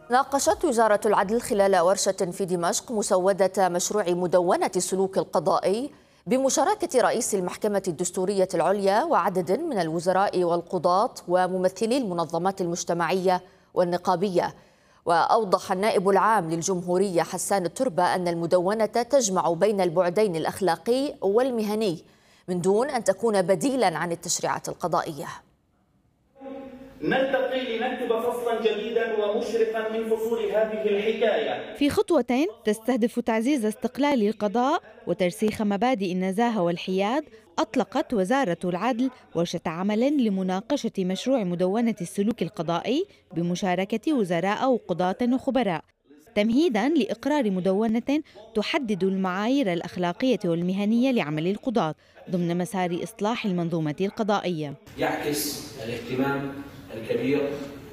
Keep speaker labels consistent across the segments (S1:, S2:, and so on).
S1: ناقشت وزارة العدل خلال ورشة في دمشق مسودة مشروع مدونة السلوك القضائي بمشاركة رئيس المحكمة الدستورية العليا وعدد من الوزراء والقضاة وممثلي المنظمات المجتمعية والنقابية. وأوضح النائب العام للجمهورية حسان التربة أن المدونة تجمع بين البعدين الأخلاقي والمهني من دون أن تكون بديلا عن التشريعات القضائية.
S2: نلتقي لنكتب فصلا جديدا ومشرقا من فصول هذه الحكاية
S3: في خطوة تستهدف تعزيز استقلال القضاء وترسيخ مبادئ النزاهة والحياد. أطلقت وزارة العدل ورشة عمل لمناقشة مشروع مدونة السلوك القضائي بمشاركة وزراء وقضاة وخبراء، تمهيداً لإقرار مدونة تحدد المعايير الأخلاقية والمهنية لعمل القضاة ضمن مسار إصلاح المنظومة القضائية.
S4: يعكس الاهتمام الكبير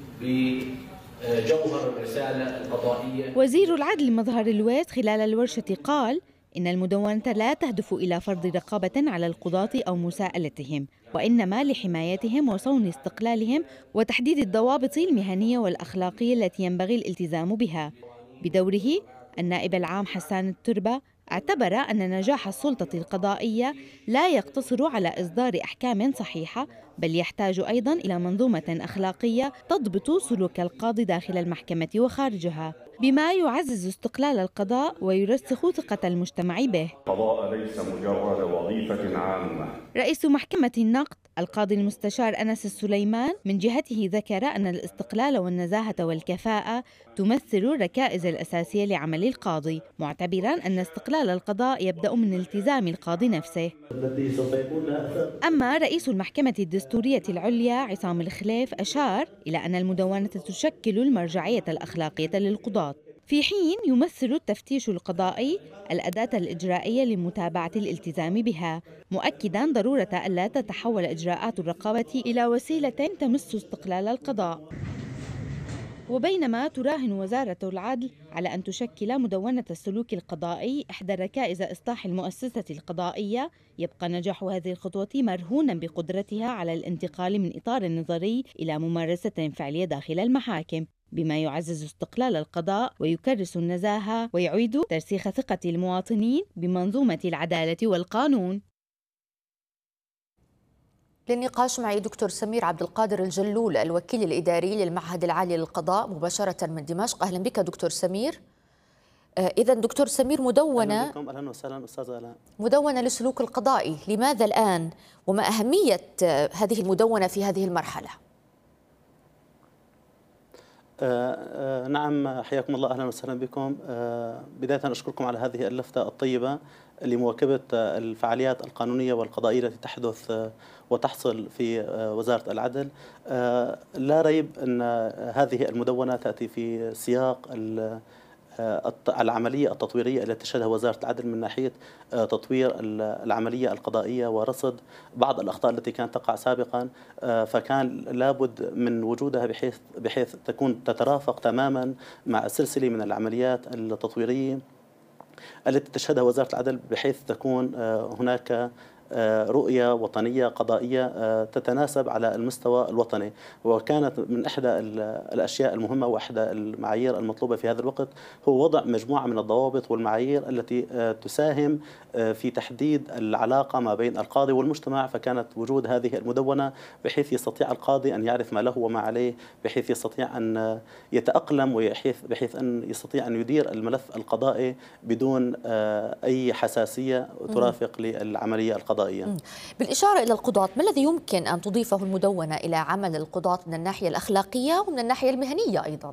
S4: بجوهر الرسالة القضائية.
S3: وزير العدل مظهر الويس خلال الورشة قال إن المدونة لا تهدف إلى فرض رقابة على القضاة أو مساءلتهم، وإنما لحمايتهم وصون استقلالهم وتحديد الضوابط المهنية والأخلاقية التي ينبغي الالتزام بها. بدوره النائب العام حسان التربة اعتبر أن نجاح السلطة القضائية لا يقتصر على إصدار أحكام صحيحة، بل يحتاج أيضاً إلى منظومة أخلاقية تضبط سلوك القاضي داخل المحكمة وخارجها، بما يعزز استقلال القضاء ويرسخ ثقة المجتمع به.
S5: القضاء ليس مجرد وظيفة عامة.
S3: رئيس محكمة النقد القاضي المستشار أنس السليمان من جهته ذكر أن الاستقلال والنزاهة والكفاءة تمثل الركائز الأساسية لعمل القاضي، معتبراً أن استقلال القضاء يبدأ من التزام القاضي نفسه. أما رئيس المحكمة الدستورية العليا عصام الخليف أشار إلى أن المدونة تشكل المرجعية الأخلاقية للقضاة، في حين يمثل التفتيش القضائي الأداة الإجرائية لمتابعة الالتزام بها، مؤكداً ضرورة ألا تتحول إجراءات الرقابة إلى وسيلة تمس استقلال القضاء. وبينما تراهن وزارة العدل على أن تشكل مدونة السلوك القضائي إحدى ركائز إصلاح المؤسسة القضائية، يبقى نجاح هذه الخطوة مرهونا بقدرتها على الانتقال من إطار نظري إلى ممارسة فعلية داخل المحاكم، بما يعزز استقلال القضاء ويكرس النزاهة ويعيد ترسيخ ثقة المواطنين بمنظومة العدالة والقانون.
S1: للنقاش معي دكتور سمير عبد القادر الجلول الوكيل الإداري للمعهد العالي للقضاء مباشرة من دمشق. أهلا بك دكتور سمير. إذا دكتور سمير، مدونة
S6: أهلا وسهلا أستاذة آلاء.
S1: مدونة للسلوك القضائي، لماذا الآن وما أهمية هذه المدونة في هذه المرحلة؟
S6: نعم، حياكم الله، أهلا وسهلا بكم. بداية أشكركم على هذه اللفتة الطيبة لمواكبة الفعاليات القانونية والقضائية التي تحدث وتحصل في وزارة العدل. لا ريب أن هذه المدونة تأتي في سياق العملية التطويرية التي تشهدها وزارة العدل من ناحية تطوير العملية القضائية ورصد بعض الأخطاء التي كانت تقع سابقا، فكان لابد من وجودها بحيث تكون تترافق تماما مع سلسلة من العمليات التطويرية التي تشهدها وزارة العدل، بحيث تكون هناك رؤية وطنية قضائية تتناسب على المستوى الوطني. وكانت من إحدى الأشياء المهمة وإحدى المعايير المطلوبة في هذا الوقت هو وضع مجموعة من الضوابط والمعايير التي تساهم في تحديد العلاقة ما بين القاضي والمجتمع. فكانت وجود هذه المدونة بحيث يستطيع القاضي أن يعرف ما له وما عليه، بحيث يستطيع أن يتأقلم بحيث أن يستطيع أن يدير الملف القضائي بدون أي حساسية ترافق للعملية القضائية.
S1: بالإشارة إلى القضاة، ما الذي يمكن أن تضيفه المدونة إلى عمل القضاة من الناحية الأخلاقية ومن الناحية المهنية أيضا؟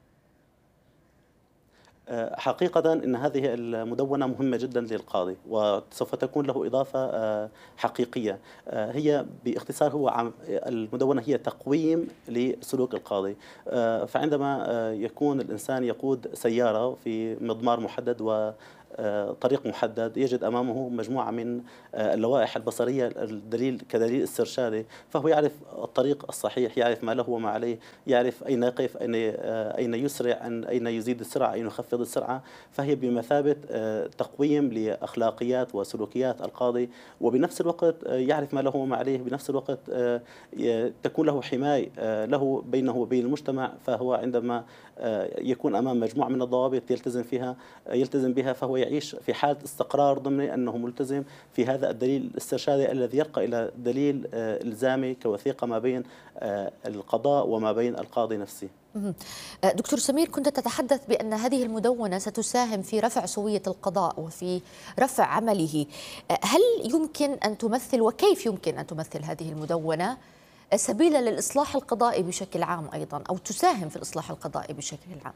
S6: حقيقة أن هذه المدونة مهمة جدا للقاضي وسوف تكون له إضافة حقيقية. هي باختصار المدونة هي تقويم لسلوك القاضي. فعندما يكون الإنسان يقود سيارة في مضمار محدد طريق محدد، يجد أمامه مجموعة من اللوائح البصرية الدليل كدليل استرشادي، فهو يعرف الطريق الصحيح، يعرف ما له وما عليه، يعرف أين يقف، أين يسرع، أين يزيد السرعة، أين يخفض السرعة. فهي بمثابة تقويم لأخلاقيات وسلوكيات القاضي، وبنفس الوقت يعرف ما له وما عليه، بنفس الوقت تكون له حماية له بينه وبين المجتمع. فهو عندما يكون أمام مجموعة من الضوابط يلتزم بها، فهو يعيش في حالة استقرار ضمني أنه ملتزم في هذا الدليل الاسترشادي الذي يرقى إلى دليل إلزامي كوثيقة ما بين القضاء وما بين القاضي نفسه.
S1: دكتور سمير، كنت تتحدث بأن هذه المدونة ستساهم في رفع سوية القضاء وفي رفع عمله. هل يمكن أن تمثل، وكيف يمكن أن تمثل هذه المدونة سبيلا للإصلاح القضائي بشكل عام أيضا، أو تساهم في الإصلاح القضائي بشكل عام؟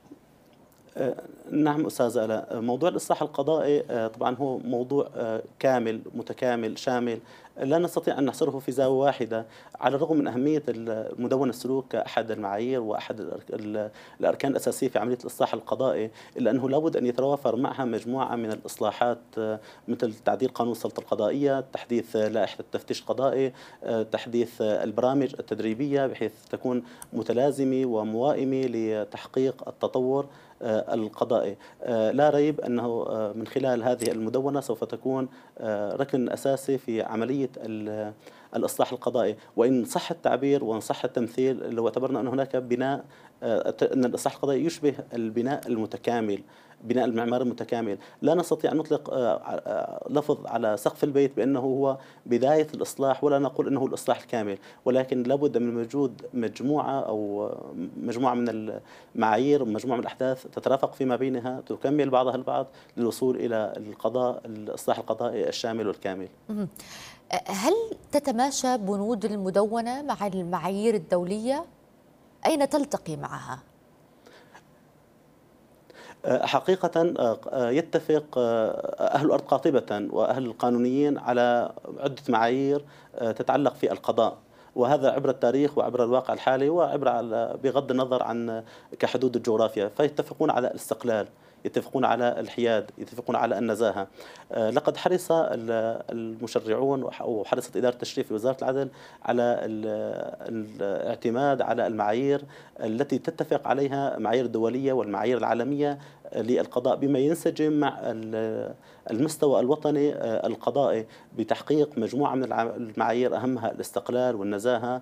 S6: نعم أستاذ آلاء، موضوع الإصلاح القضائي طبعا هو موضوع كامل متكامل شامل، لا نستطيع أن نحصره في زاوية واحدة، على الرغم من أهمية مدونة السلوك كأحد المعايير وأحد الأركان الأساسية في عملية الإصلاح القضائي، إلا أنه لابد أن يتوافر معها مجموعة من الإصلاحات مثل تعديل قانون السلطة القضائية، تحديث لائحة التفتيش القضائي، تحديث البرامج التدريبية بحيث تكون متلازمة وموائمة لتحقيق التطور القضائي. لا ريب أنه من خلال هذه المدونة سوف تكون ركن أساسي في عملية الإصلاح القضائي، وإن صح التعبير وإن صح التمثيل لو اعتبرنا أن هناك بناء، أن الإصلاح القضائي يشبه البناء المتكامل، بناء المعمار المتكامل. لا نستطيع أن نطلق لفظ على سقف البيت بأنه هو بداية الإصلاح، ولا نقول أنه الإصلاح الكامل، ولكن لابد من وجود مجموعة من المعايير ومجموعة من الأحداث تترافق فيما بينها، تكمل بعضها البعض للوصول إلى الإصلاح القضائي الشامل والكامل.
S1: هل تتماشى بنود المدونة مع المعايير الدولية؟ أين تلتقي معها؟
S6: حقيقة يتفق أهل الأرض قاطبة وأهل القانونيين على عدة معايير تتعلق في القضاء، وهذا عبر التاريخ وعبر الواقع الحالي وعبر بغض النظر عن كحدود الجغرافيا. فيتفقون على الاستقلال، يتفقون على الحياد، يتفقون على النزاهة. لقد حرص المشرعون وحرصت إدارة التشريع في وزارة العدل على الاعتماد على المعايير التي تتفق عليها المعايير الدولية والمعايير العالمية للقضاء، بما ينسجم مع المستوى الوطني القضائي بتحقيق مجموعة من المعايير، أهمها الاستقلال والنزاهة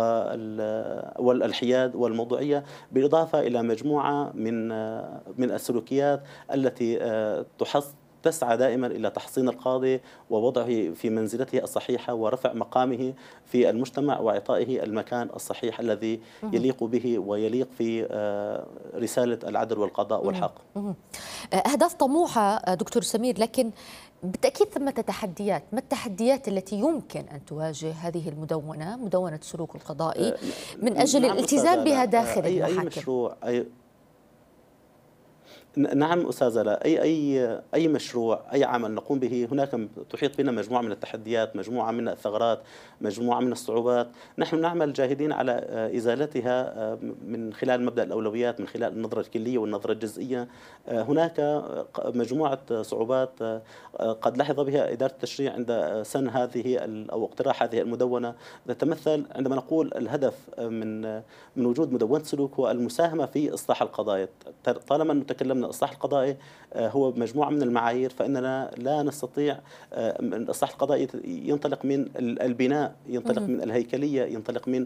S6: والحياد والموضوعية، بالإضافة إلى مجموعة من السلوكيات التي تسعى دائما إلى تحصين القاضي ووضعه في منزلته الصحيحة ورفع مقامه في المجتمع وإعطائه المكان الصحيح الذي يليق به ويليق في رسالة العدل والقضاء والحق.
S1: أهداف طموحة دكتور سمير، لكن بالتأكيد ثمة تحديات. ما التحديات التي يمكن أن تواجه هذه المدونة، مدونة السلوك القضائي، من أجل الالتزام بها داخل المحاكم؟
S6: نعم أستاذ لا، أي مشروع، أي عمل نقوم به هناك تحيط بنا مجموعة من التحديات، مجموعة من الثغرات، مجموعة من الصعوبات. نحن نعمل جاهدين على إزالتها من خلال مبدأ الأولويات، من خلال النظرة الكلية والنظرة الجزئية. هناك مجموعة صعوبات قد لحظ بها إدارة التشريع عند سن هذه أو اقتراح هذه المدونة، تتمثل عندما نقول الهدف من وجود مدونة سلوك هو المساهمة في إصلاح القضايا. طالما نتكلم الإصلاح القضائي هو مجموعة من المعايير، فإننا لا نستطيع. الإصلاح القضائي ينطلق من البناء، ينطلق من الهيكلية، ينطلق من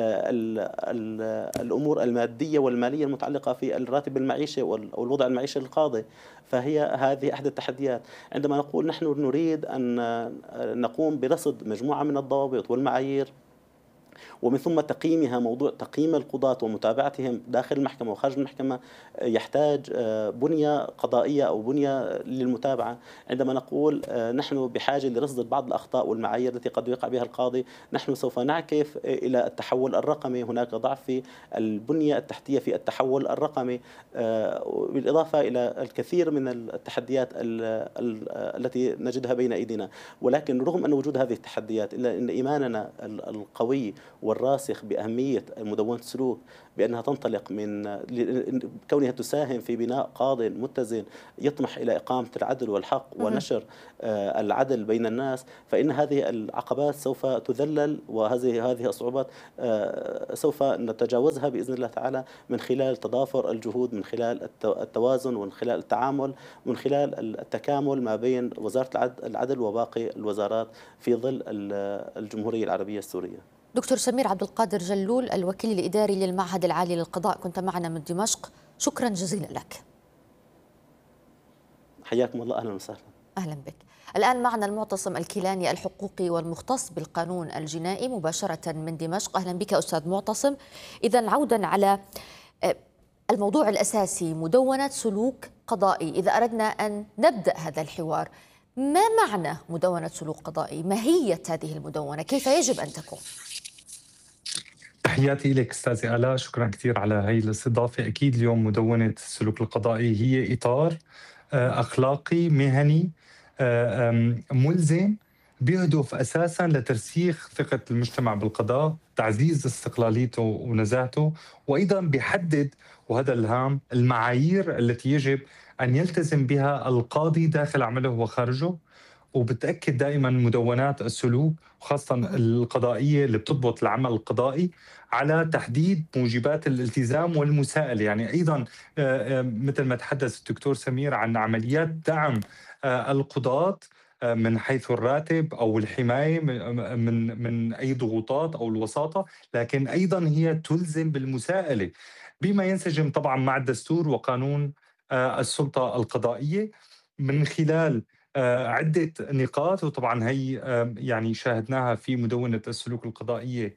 S6: الأمور المادية والمالية المتعلقة في الراتب المعيشي أو الوضع المعيشي للقاضي. فهي هذه أحد التحديات. عندما نقول نحن نريد أن نقوم برصد مجموعة من الضوابط والمعايير ومن ثم تقييمها، موضوع تقييم القضاة ومتابعتهم داخل المحكمة وخارج المحكمة يحتاج بنية قضائية أو بنية للمتابعة. عندما نقول نحن بحاجة لرصد بعض الأخطاء والمعايير التي قد يقع بها القاضي، نحن سوف نعكف إلى التحول الرقمي. هناك ضعف في البنية التحتية في التحول الرقمي، بالإضافة إلى الكثير من التحديات التي نجدها بين أيدينا. ولكن رغم أن وجود هذه التحديات، إلا أن إيماننا القوي والراسخ بأهمية مدونة السلوك بأنها تنطلق من كونها تساهم في بناء قاض متزن يطمح إلى إقامة العدل والحق ونشر العدل بين الناس، فإن هذه العقبات سوف تذلل، وهذه الصعوبات سوف نتجاوزها بإذن الله تعالى من خلال تضافر الجهود، من خلال التوازن، ومن خلال التعامل، ومن خلال التكامل ما بين وزارة العدل وباقي الوزارات في ظل الجمهورية العربية السورية.
S1: دكتور سمير عبد القادر جلول، الوكيل الإداري للمعهد العالي للقضاء، كنت معنا من دمشق، شكرا جزيلا لك.
S6: حياكم الله، أهلا وسهلا.
S1: أهلا بك. الآن معنا المعتصم الكيلاني الحقوقي والمختص بالقانون الجنائي مباشرة من دمشق. أهلا بك أستاذ معتصم. إذن عودا على الموضوع الأساسي، مدونة سلوك قضائي، إذا أردنا أن نبدأ هذا الحوار، ما معنى مدونة سلوك قضائي؟ ماهية هذه المدونة؟ كيف يجب أن تكون؟
S7: تحياتي لك أستاذة آلاء، شكرا كثير على هاي الاستضافة. أكيد اليوم مدونة السلوك القضائي هي إطار أخلاقي مهني ملزم، بيهدف أساساً لترسيخ ثقة المجتمع بالقضاء، تعزيز استقلاليته ونزاهته، وأيضاً بيحدد، وهذا الهام، المعايير التي يجب أن يلتزم بها القاضي داخل عمله وخارجه. وبتأكد دائما مدونات السلوك وخاصة القضائية اللي بتضبط العمل القضائي على تحديد موجبات الالتزام والمساءلة. يعني أيضا مثل ما تحدث الدكتور سمير عن عمليات دعم القضاة من حيث الراتب أو الحماية من أي ضغوطات أو الوساطة، لكن أيضا هي تلزم بالمساءلة بما ينسجم طبعا مع الدستور وقانون السلطة القضائية من خلال عدة نقاط. وطبعا هي يعني شاهدناها في مدونة السلوك القضائية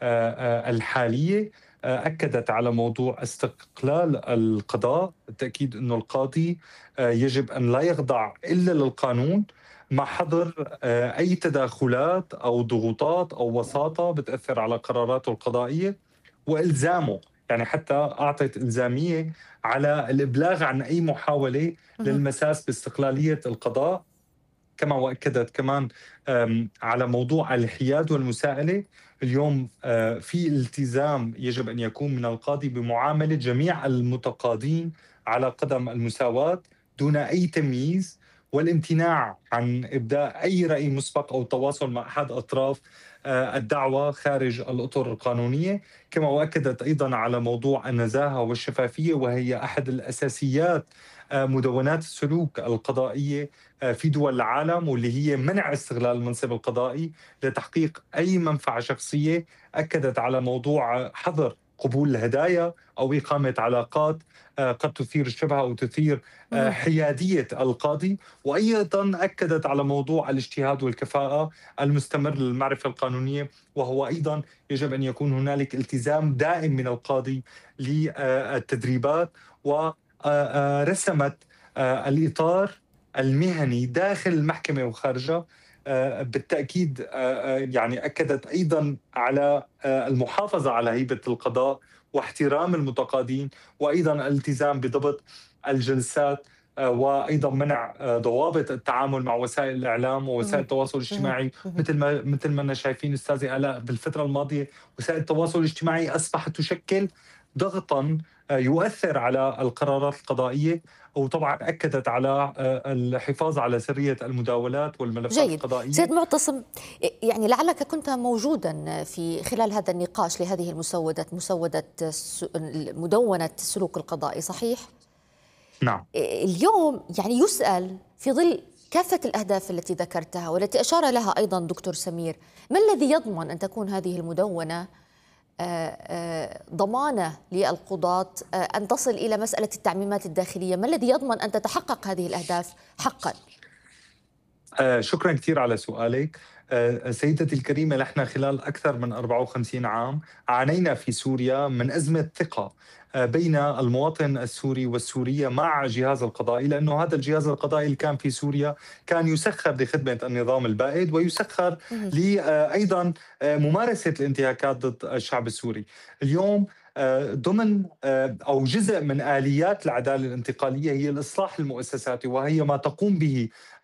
S7: الحالية، أكدت على موضوع استقلال القضاء، التأكيد أنه القاضي يجب أن لا يخضع إلا للقانون مع حظر أي تداخلات أو ضغوطات أو وساطة بتأثر على قراراته القضائية، وإلزامه، يعني حتى أعطت إلزامية على الإبلاغ عن أي محاولة للمساس باستقلالية القضاء. كما وأكدت كمان على موضوع الحياد والمساءلة. اليوم في التزام يجب أن يكون من القاضي بمعاملة جميع المتقاضين على قدم المساواة دون أي تمييز، والامتناع عن إبداء أي رأي مسبق أو التواصل مع أحد أطراف الدعوة خارج الأطر القانونية. كما وأكدت أيضا على موضوع النزاهة والشفافية، وهي أحد الأساسيات مدونات السلوك القضائية في دول العالم، واللي هي منع استغلال المنصب القضائي لتحقيق أي منفعة شخصية. أكدت على موضوع حظر قبول الهدايا أو إقامة علاقات قد تثير الشبهة أو تثير حيادية القاضي. وأيضا أكدت على موضوع الاجتهاد والكفاءة المستمر للمعرفة القانونية، وهو أيضا يجب أن يكون هنالك التزام دائم من القاضي للتدريبات، ورسمت الإطار المهني داخل المحكمة وخارجها. بالتأكيد يعني أكدت أيضا على المحافظة على هيبة القضاء واحترام المتقاضين، وأيضا الالتزام بضبط الجلسات، وأيضا منع ضوابط التعامل مع وسائل الإعلام ووسائل التواصل الاجتماعي. مثل ما شايفين أستاذي آلاء، بالفترة الماضية وسائل التواصل الاجتماعي أصبحت تشكل ضغطا يؤثر على القرارات القضائية. وطبعا أكدت على الحفاظ على سرية المداولات والملفات القضائية.
S1: سيد معتصم، يعني لعلك كنت موجودا في خلال هذا النقاش لهذه مسودة مدونة السلوك القضائي، صحيح؟
S7: نعم.
S1: اليوم يعني يسأل في ظل كافة الأهداف التي ذكرتها والتي أشار لها أيضا دكتور سمير، ما الذي يضمن أن تكون هذه المدونة ضمانة للقضاة أن تصل إلى مسألة التعميمات الداخلية؟ ما الذي يضمن أن تتحقق هذه الأهداف حقا؟
S7: شكرا كثير على سؤالك سيدتي الكريمة. نحن خلال أكثر من 54 عام عانينا في سوريا من أزمة ثقة بين المواطن السوري والسورية مع جهاز القضائي، لأنه هذا الجهاز القضائي اللي كان في سوريا كان يسخر لخدمة النظام البائد ويسخر أيضا ممارسة الانتهاكات ضد الشعب السوري. اليوم ضمن أو جزء من آليات العدالة الانتقالية هي الإصلاح المؤسساتي، وهي ما تقوم به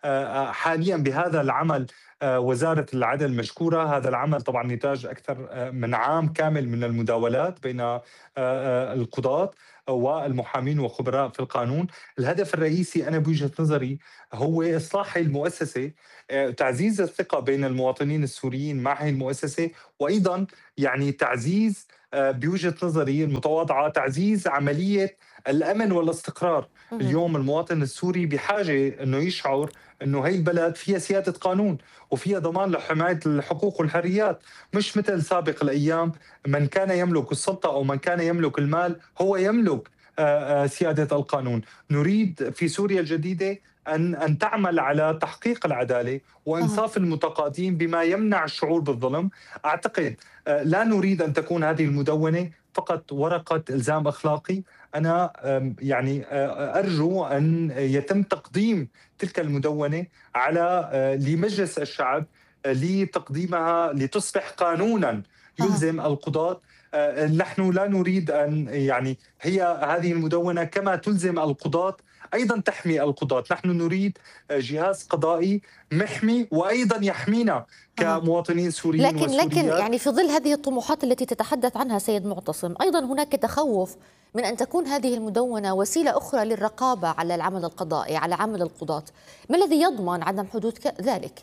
S7: حاليا بهذا العمل وزارة العدل مشكورة. هذا العمل طبعا نتاج أكثر من عام كامل من المداولات بين القضاة والمحامين وخبراء في القانون. الهدف الرئيسي أنا بوجهة نظري هو إصلاح هذه المؤسسة، تعزيز الثقة بين المواطنين السوريين مع هذه المؤسسة، وأيضا يعني تعزيز بوجهة نظري المتواضعة تعزيز عملية الأمن والاستقرار. اليوم المواطن السوري بحاجة أنه يشعر أنه هي البلد فيها سيادة قانون وفيها ضمان لحماية الحقوق والحريات، مش مثل سابق الأيام من كان يملك السلطة أو من كان يملك المال هو يملك سيادة القانون. نريد في سوريا الجديدة أن تعمل على تحقيق العدالة وإنصاف المتقاضين بما يمنع الشعور بالظلم. أعتقد لا نريد أن تكون هذه المدونة فقط ورقة إلزام أخلاقي. أنا يعني أرجو أن يتم تقديم تلك المدونة على لمجلس الشعب لتقديمها لتصبح قانونا يلزم القضاة. نحن لا نريد أن يعني هي هذه المدونة كما تلزم القضاة أيضا تحمي القضاة. نحن نريد جهاز قضائي محمي وأيضا يحمينا كمواطنين سوريين
S1: لكن يعني في ظل هذه الطموحات التي تتحدث عنها سيد معتصم، أيضا هناك تخوف من أن تكون هذه المدونة وسيلة أخرى للرقابة على العمل القضائي، على عمل القضاة. ما الذي يضمن عدم حدوث ذلك؟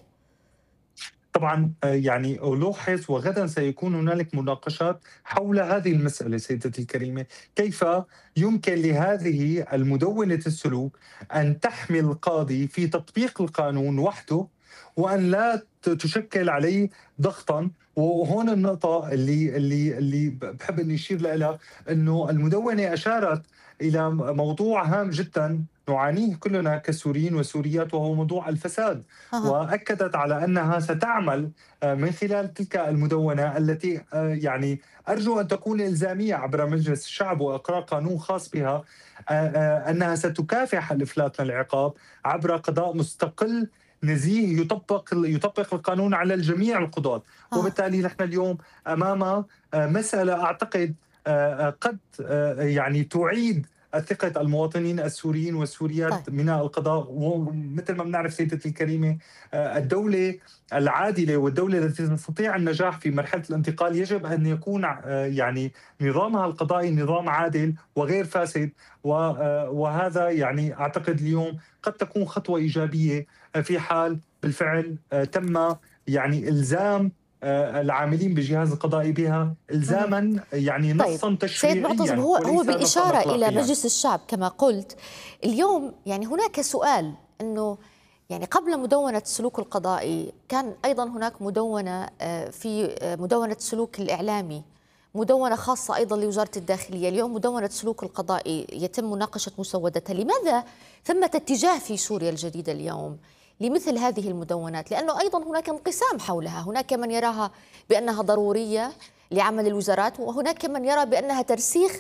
S7: طبعا يعني ألاحظ وغدا سيكون هنالك مناقشات حول هذه المسألة سيدتي الكريمة، كيف يمكن لهذه المدونة السلوك أن تحمي القاضي في تطبيق القانون وحده وأن لا تشكل عليه ضغطا. وهون النقطة اللي بحب أن يشير لها، أنه المدونة أشارت إلى موضوع هام جدا نعانيه كلنا كسوريين وسوريات، وهو موضوع الفساد. وأكدت على أنها ستعمل من خلال تلك المدونة التي يعني أرجو أن تكون إلزامية عبر مجلس الشعب وإقرار قانون خاص بها، أنها ستكافح الإفلات من العقاب عبر قضاء مستقل نزيه يطبق القانون على الجميع القضاة. وبالتالي نحن اليوم أمام مسألة أعتقد قد يعني تعيد ثقة المواطنين السوريين والسوريات من القضاء. ومثل ما بنعرف سيدتي الكريمة، الدولة العادلة والدولة التي تستطيع النجاح في مرحلة الانتقال يجب أن يكون يعني نظامها القضائي نظام عادل وغير فاسد. وهذا يعني أعتقد اليوم قد تكون خطوة إيجابية في حال بالفعل تم يعني إلزام العاملين بالجهاز القضائي بها إلزاما يعني نصا تشريعيا.
S1: سيد معتصم، هو بالإشارة إلى مجلس الشعب كما قلت اليوم، يعني هناك سؤال أنه يعني قبل مدونة السلوك القضائي كان أيضا هناك مدونة في مدونة السلوك الإعلامي، مدونة خاصة أيضا لوزارة الداخلية. اليوم مدونة السلوك القضائي يتم مناقشة مسودتها. لماذا ثمة اتجاه في سوريا الجديدة اليوم لمثل هذه المدونات؟ لأنه أيضا هناك انقسام حولها، هناك من يراها بأنها ضرورية لعمل الوزارات، وهناك من يرى بأنها ترسيخ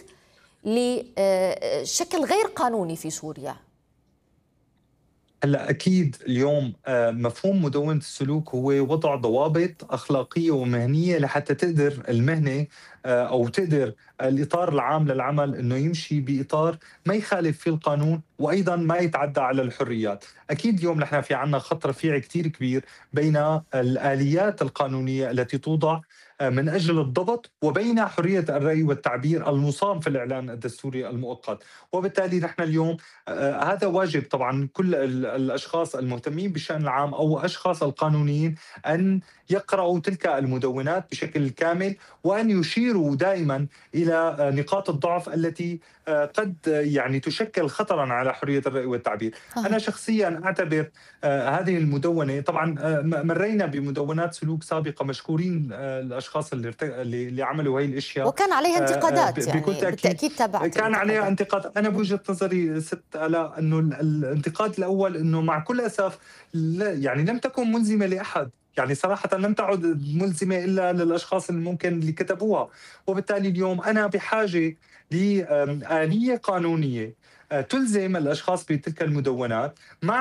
S1: لشكل غير قانوني في سوريا.
S7: هلا أكيد اليوم مفهوم مدونة السلوك هو وضع ضوابط أخلاقية ومهنية لحتى تقدر المهنة أو تقدر الإطار العام للعمل أنه يمشي بإطار ما يخالف فيه القانون وأيضا ما يتعدى على الحريات. أكيد اليوم نحن في عنا خط رفيع كتير كبير بين الآليات القانونية التي توضع من أجل الضبط وبين حرية الرأي والتعبير المصان في الإعلان الدستوري المؤقت. وبالتالي نحن اليوم هذا واجب طبعا كل الأشخاص المهتمين بالشأن العام أو أشخاص القانونيين أن يقرأوا تلك المدونات بشكل كامل وأن يشيروا دائما إلى نقاط الضعف التي قد يعني تشكل خطرا على حرية الرأي والتعبير. أنا شخصيا أعتبر هذه المدونة، طبعا مرينا بمدونات سلوك سابقة مشكورين الأشخاص اللي عملوا هاي الأشياء
S1: وكان عليها انتقادات، يعني بالتأكيد تابعت.
S7: كان عليها انتقاد. أنا بوجهة نظري ست آلاء أنه الانتقاد الأول أنه مع كل أسف يعني لم تكن ملزمة لأحد، يعني صراحة لم تعد ملزمة إلا للأشخاص اللي كتبوها. وبالتالي اليوم أنا بحاجة لآلية قانونية تلزم الأشخاص بتلك المدونات مع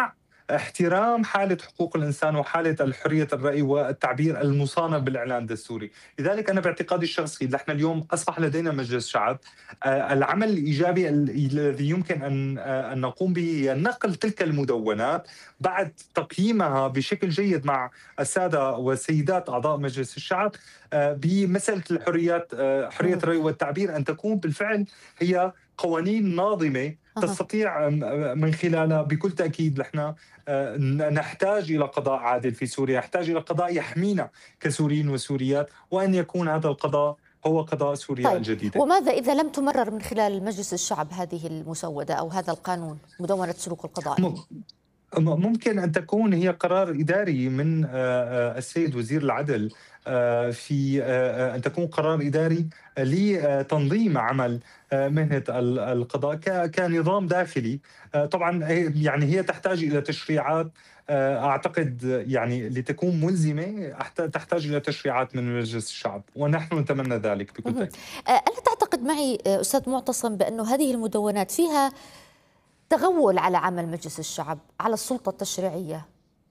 S7: احترام حالة حقوق الإنسان وحالة الحرية الرأي والتعبير المصانة بالإعلان الدستوري. لذلك أنا باعتقادي الشخصي نحن اليوم أصبح لدينا مجلس شعب. العمل الإيجابي الذي يمكن أن نقوم به هي نقل تلك المدونات بعد تقييمها بشكل جيد مع السادة والسيدات أعضاء مجلس الشعب بمسألة الحريات، حرية الرأي والتعبير، أن تكون بالفعل هي قوانين ناظمة تستطيع من خلالها بكل تأكيد نحن نحتاج إلى قضاء عادل في سوريا، نحتاج إلى قضاء يحمينا كسوريين وسوريات، وأن يكون هذا القضاء هو قضاء سوريا الجديدة.
S1: وماذا إذا لم تمرر من خلال مجلس الشعب هذه المسودة أو هذا القانون مدونة سلوك القضائي؟
S7: ممكن أن تكون هي قرار إداري من السيد وزير العدل، في أن تكون قرار إداري لتنظيم عمل مهنة القضاء كنظام داخلي. طبعا يعني هي تحتاج إلى تشريعات، أعتقد يعني لتكون ملزمة تحتاج إلى تشريعات من مجلس الشعب، ونحن نتمنى ذلك بكل تأكيد.
S1: ألا تعتقد معي أستاذ معتصم بأن هذه المدونات فيها تغول على عمل مجلس الشعب، على السلطة التشريعية؟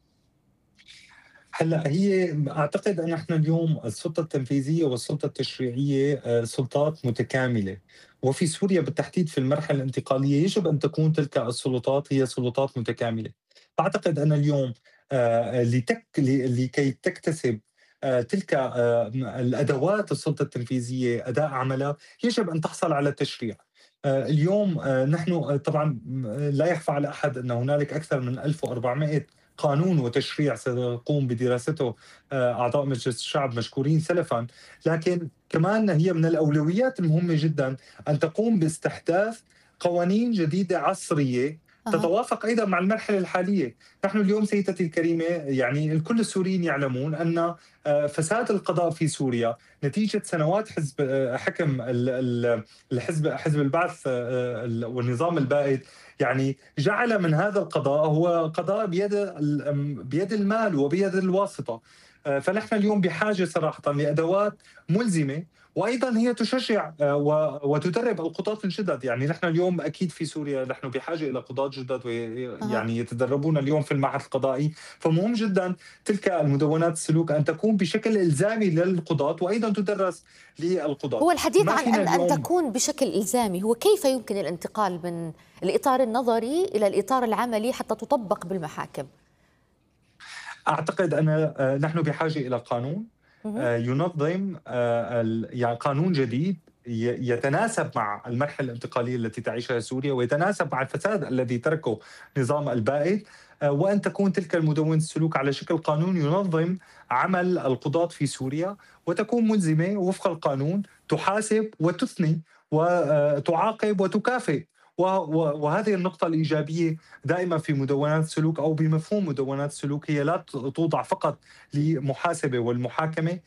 S7: هلا هي اعتقد ان احنا اليوم السلطه التنفيذيه والسلطه التشريعيه سلطات متكامله، وفي سوريا بالتحديد في المرحله الانتقاليه يجب ان تكون تلك السلطات هي سلطات متكامله. اعتقد ان اليوم لكي تكتسب تلك الادوات السلطه التنفيذيه اداء عملها يجب ان تحصل على التشريع. اليوم نحن طبعا لا يخفى على احد ان هنالك اكثر من 1400 قانون وتشريع سيقوم بدراسته أعضاء مجلس الشعب مشكورين سلفا، لكن كمان هي من الأولويات المهمة جدا أن تقوم باستحداث قوانين جديدة عصرية تتوافق أيضا مع المرحلة الحالية. نحن اليوم سيدتي الكريمة يعني الكل السوريين يعلمون أن فساد القضاء في سوريا نتيجة سنوات حكم حزب البعث والنظام البائد، يعني جعل من هذا القضاء هو قضاء بيد المال وبيد الواسطة. فنحن اليوم بحاجة صراحة لأدوات ملزمة، وأيضا هي تشجع وتدرب القضاة الجدد. يعني نحن اليوم أكيد في سوريا نحن بحاجة إلى قضاة جدد يعني يتدربون اليوم في المعهد القضائي، فمهم جدا تلك المدونات السلوك أن تكون بشكل إلزامي للقضاة وأيضا تدرس للقضاة.
S1: هو الحديث عن أن تكون بشكل إلزامي، هو كيف يمكن الانتقال من الإطار النظري إلى الإطار العملي حتى تطبق بالمحاكم؟
S7: أعتقد أن نحن بحاجة إلى قانون ينظم، يعني قانون جديد يتناسب مع المرحلة الانتقالية التي تعيشها سوريا ويتناسب مع الفساد الذي تركه نظام البائد، وأن تكون تلك المدونة السلوك على شكل قانون ينظم عمل القضاة في سوريا، وتكون ملزمة وفق القانون، تحاسب وتثني وتعاقب وتكافئ. وهذه النقطة الإيجابية دائما في مدونات السلوك أو بمفهوم مدونات السلوك، هي لا توضع فقط لمحاسبة والمحاكمة،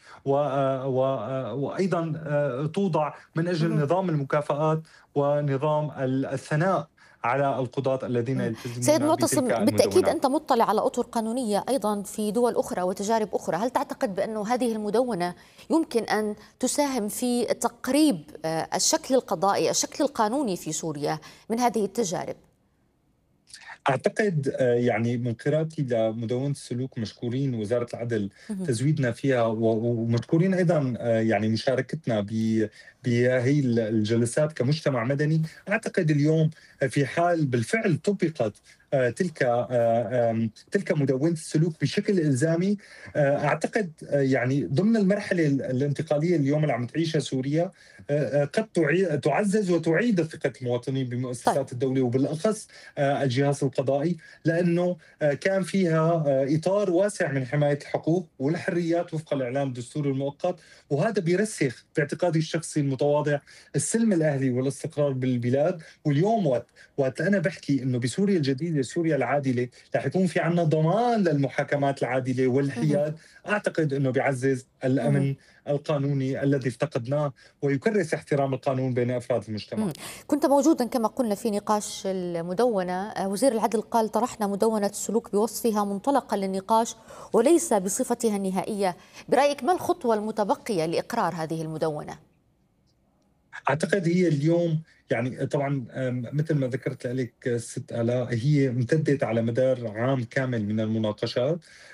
S7: وأيضا توضع من أجل نظام المكافآت ونظام الثناء على القضاة الذين يلتزمون.
S1: سيد معتصم، بالتأكيد أنت مطلع على أطر قانونية أيضا في دول أخرى وتجارب أخرى، هل تعتقد بأن هذه المدونة يمكن أن تساهم في تقريب الشكل القضائي، الشكل القانوني في سوريا من هذه التجارب؟
S7: أعتقد يعني من قراءتي لمدونة السلوك مشكورين وزارة العدل تزويدنا فيها، ومشكورين أيضا يعني مشاركتنا بهي الجلسات كمجتمع مدني. أعتقد اليوم في حال بالفعل طبقت تلك مدونة السلوك بشكل إلزامي، أعتقد يعني ضمن المرحلة الانتقالية اليوم اللي عم تعيشها سوريا قد تعزز وتعيد ثقة المواطنين بمؤسسات الدولة وبالأخص الجهاز القضائي، لأنه كان فيها إطار واسع من حماية الحقوق والحريات وفق الإعلان الدستوري المؤقت، وهذا بيرسخ باعتقادي الشخصي المتواضع السلم الأهلي والاستقرار بالبلاد. واليوم وقت أنا بحكي إنه بسوريا الجديدة سوريا العادلة رح يكون في عنا ضمان للمحاكمات العادلة والحياد، أعتقد إنه بيعزز الأمن القانوني الذي افتقدناه ويكرس احترام القانون بين أفراد المجتمع.
S1: كنت موجودا كما قلنا في نقاش المدونة، وزير العدل قال طرحنا مدونة السلوك بوصفها منطلقا للنقاش وليس بصفتها النهائية. برأيك ما الخطوة المتبقية لإقرار هذه المدونة؟
S7: أعتقد هي اليوم يعني طبعا مثل ما ذكرت لك الست آلاء، هي امتدت على مدار عام كامل من المناقشات.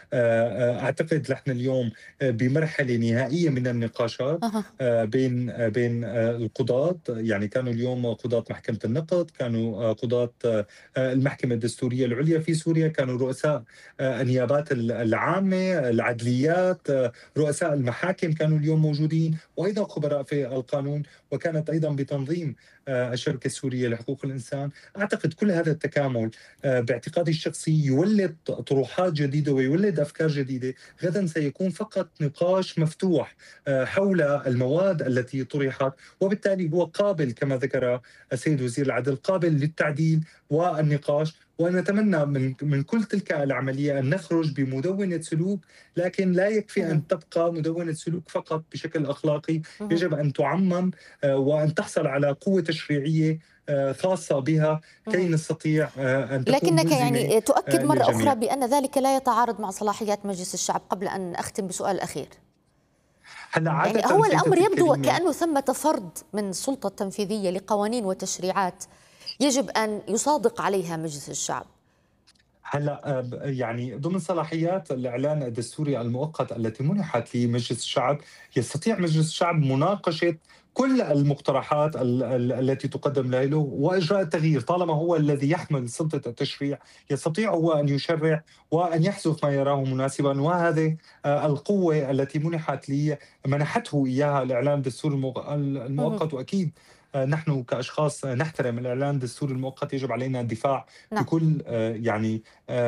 S7: اعتقد نحن اليوم بمرحله نهائيه من النقاشات بين القضاة. يعني كانوا اليوم قضاة محكمة النقد، كانوا قضاة المحكمة الدستورية العليا في سوريا، كانوا رؤساء النيابات العامة، العدليات، رؤساء المحاكم كانوا اليوم موجودين، وأيضا خبراء في القانون، وكانت أيضا بتنظيم الشركة السورية لحقوق الإنسان. أعتقد كل هذا التكامل باعتقادي الشخصي يولد طروحات جديدة ويولد أفكار جديدة. غدا سيكون فقط نقاش مفتوح حول المواد التي طرحت، وبالتالي هو قابل كما ذكر السيد وزير العدل، قابل للتعديل والنقاش. ونتمنى من كل تلك العملية أن نخرج بمدونة سلوك، لكن لا يكفي أن تبقى مدونة سلوك فقط بشكل أخلاقي، يجب أن تعمم وأن تحصل على قوة تشريعية خاصة بها كي نستطيع أن تكون
S1: لكنك يعني تؤكد مرة
S7: للجميع.
S1: أخرى بأن ذلك لا يتعارض مع صلاحيات مجلس الشعب. قبل أن أختم بسؤال أخير، يعني هو الأمر يبدو وكأنه ثمة فرض من السلطة التنفيذية لقوانين وتشريعات يجب أن يصادق عليها مجلس الشعب.
S7: هلا يعني ضمن صلاحيات الإعلان الدستوري المؤقت التي منحت لمجلس الشعب، يستطيع مجلس الشعب مناقشة كل المقترحات التي تقدم له وإجراء التغيير. طالما هو الذي يحمل سلطة التشريع، يستطيع هو أن يشرع وأن يحذف ما يراه مناسبا. وهذه القوة التي منحته إياها الإعلان الدستوري المؤقت. وأكيد نحن كأشخاص نحترم الإعلان الدستوري المؤقت، يجب علينا الدفاع بكل يعني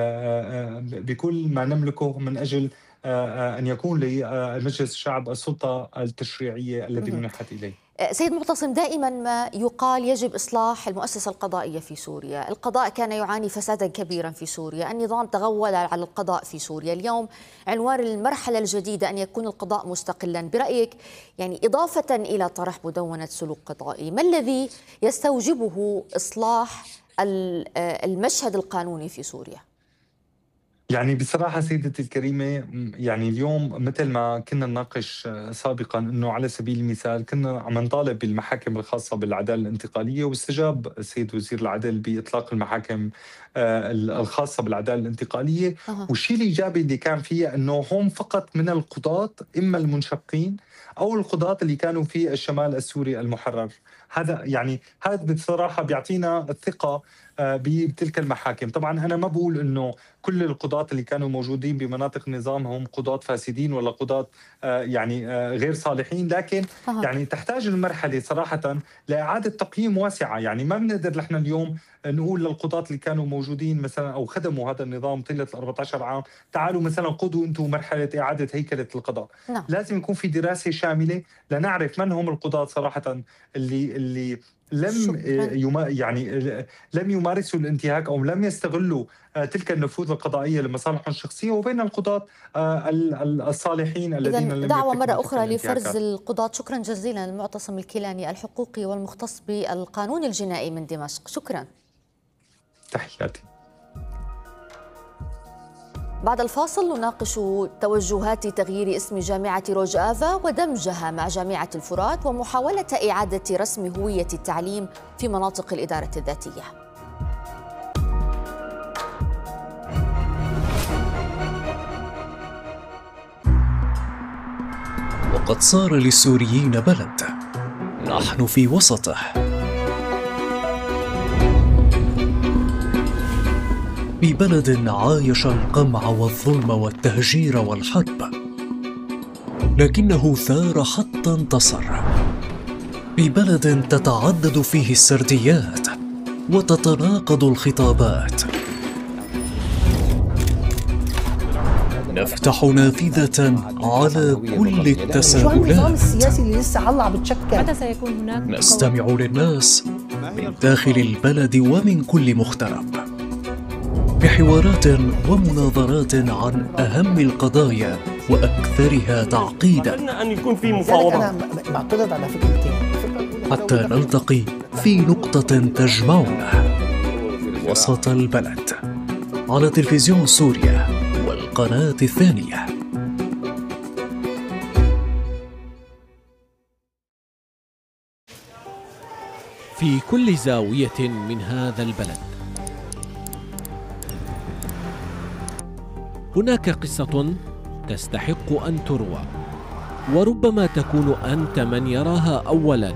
S7: بكل ما نملكه من أجل أن يكون لمجلس الشعب السلطة التشريعية التي منحت إليه.
S1: سيد معتصم، دائما ما يقال يجب إصلاح المؤسسة القضائية في سوريا. القضاء كان يعاني فسادا كبيرا في سوريا، النظام تغول على القضاء في سوريا. اليوم عنوان المرحلة الجديدة أن يكون القضاء مستقلا. برأيك يعني إضافة إلى طرح مدونة سلوك قضائي، ما الذي يستوجبه إصلاح المشهد القانوني في سوريا؟
S7: يعني بصراحة سيدتي الكريمة، يعني اليوم مثل ما كنا نناقش سابقا، أنه على سبيل المثال كنا عم نطالب بالمحاكم الخاصة بالعدالة الانتقالية، واستجاب السيد وزير العدل بإطلاق المحاكم الخاصة بالعدالة الانتقالية. والشيء الإيجابي اللي كان فيه أنه هم فقط من القضاة، إما المنشقين أو القضاة اللي كانوا في الشمال السوري المحرر. هذا يعني هذا بصراحة بيعطينا الثقة بتلك المحاكم. طبعا أنا ما بقول أنه كل القضاة اللي كانوا موجودين بمناطق النظام هم قضاة فاسدين ولا قضاة يعني غير صالحين، لكن يعني تحتاج المرحلة صراحة لإعادة تقييم واسعة. يعني ما بنقدر نحن اليوم نقول للقضاة اللي كانوا موجودين مثلا أو خدموا هذا النظام طيلة 14 عام تعالوا مثلا قضوا أنتم مرحلة إعادة هيكلة القضاء. لازم يكون في دراسة شاملة لنعرف من هم القضاة صراحة اللي لم يمارسوا الانتهاك أو لم يستغلوا تلك النفوذ القضائية لمصالحهم الشخصية، وبين القضاة الصالحين الذين لم
S1: دعوة مرة أخرى لفرز القضاة. شكرا جزيلا المعتصم الكيلاني الحقوقي والمختص بالقانون الجنائي من دمشق. شكرا.
S7: تحياتي.
S1: بعد الفاصل نناقش توجهات تغيير اسم جامعة روجافا ودمجها مع جامعة الفرات ومحاولة إعادة رسم هوية التعليم في مناطق الإدارة الذاتية.
S8: وقد صار للسوريين بلد نحن في وسطه، ببلد عايش القمع والظلم والتهجير والحرب، لكنه ثار حتى انتصر، ببلد تتعدد فيه السرديات وتتناقض الخطابات. نفتح نافذة على كل التساؤلات.
S9: السياسي اللي لسه علّع بتشكل.
S8: متى سيكون هناك؟ نستمع للناس من داخل البلد ومن كل مغترب، بحوارات ومناظرات عن أهم القضايا وأكثرها تعقيداً.
S9: أن يكون في مفاوضات. أنا بعترض على فكرتين.
S8: حتى نلتقي في نقطة تجمعنا وسط البلد، على تلفزيون سوريا والقناة الثانية.
S10: في كل زاوية من هذا البلد. هناك قصة تستحق أن تروى، وربما تكون أنت من يراها أولاً.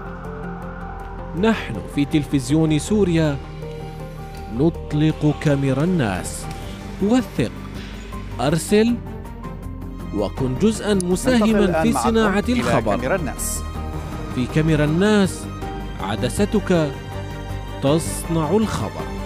S10: نحن في تلفزيون سوريا نطلق كاميرا الناس. وثق، أرسل، وكن جزءاً مساهماً في صناعة الخبر. في كاميرا الناس عدستك تصنع الخبر.